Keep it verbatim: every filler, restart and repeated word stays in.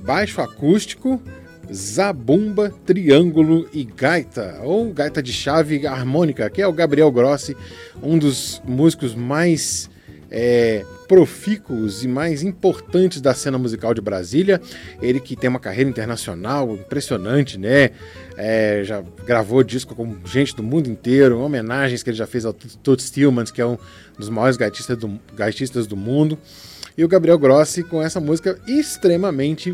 baixo acústico, zabumba, triângulo e gaita, ou gaita de chave harmônica, que é o Gabriel Grossi, um dos músicos mais é, profícuos e mais importantes da cena musical de Brasília. Ele que tem uma carreira internacional impressionante, né? É, já gravou disco com gente do mundo inteiro, homenagens que ele já fez ao Toots Thielemans, que é um dos maiores gaitistas do, gaitistas do mundo. E o Gabriel Grossi com essa música extremamente